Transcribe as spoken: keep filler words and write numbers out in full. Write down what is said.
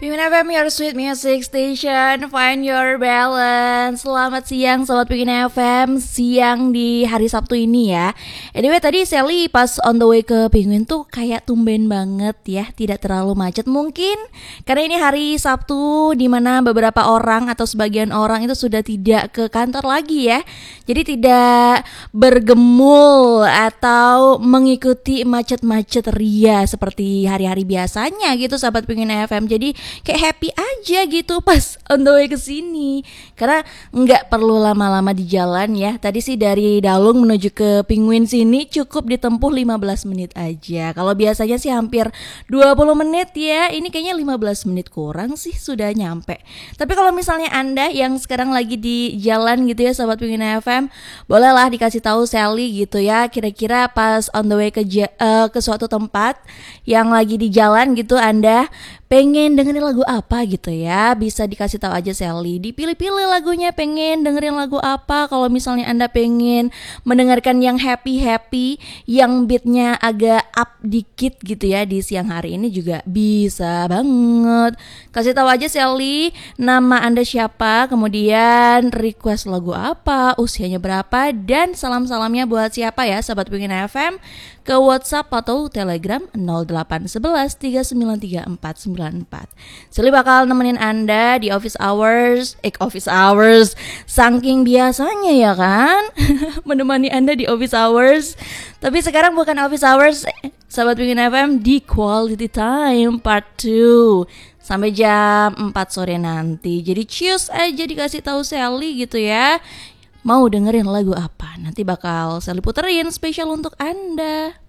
Pimin F M, your sweet music station. Find your balance. Selamat siang Sobat Pimin F M. Siang di hari Sabtu ini ya. Anyway, tadi Sally pas on the way ke Penguin tuh kayak tumben banget ya, tidak terlalu macet mungkin karena ini hari Sabtu, dimana beberapa orang atau sebagian orang itu sudah tidak ke kantor lagi ya. Jadi tidak bergemul atau mengikuti macet-macet ria seperti hari-hari biasanya gitu Sobat Pimin F M. Jadi kayak happy aja gitu pas on the way ke sini. Karena nggak perlu lama-lama di jalan ya. Tadi sih dari Dalung menuju ke Penguin sini cukup ditempuh lima belas menit aja. Kalau biasanya sih hampir dua puluh menit ya. Ini kayaknya lima belas menit kurang sih sudah nyampe. Tapi kalau misalnya Anda yang sekarang lagi di jalan gitu ya Sobat Penguin F M, bolehlah dikasih tahu Sally gitu ya. Kira-kira pas on the way ke uh, ke suatu tempat yang lagi di jalan gitu, Anda pengen dengerin lagu apa gitu ya, bisa dikasih tahu aja Sally. Dipilih-pilih lagunya, pengen dengerin lagu apa. Kalau misalnya Anda pengen mendengarkan yang happy-happy, yang beatnya agak up dikit gitu ya di siang hari ini juga bisa banget. Kasih tahu aja Sally nama Anda siapa, kemudian request lagu apa, usianya berapa, dan salam-salamnya buat siapa ya Sobat Penguin F M, ke WhatsApp atau Telegram nol delapan satu satu tiga sembilan tiga empat sembilan empat. Sally bakal nemenin Anda di office hours, eh office hours, saking biasanya ya kan, menemani Anda di office hours. Tapi sekarang bukan office hours, Sobat Penguin F M, di quality time part dua sampai jam empat sore nanti. Jadi choose aja dikasih tahu Sally gitu ya. Mau dengerin lagu apa? Nanti bakal Sally puterin spesial untuk Anda.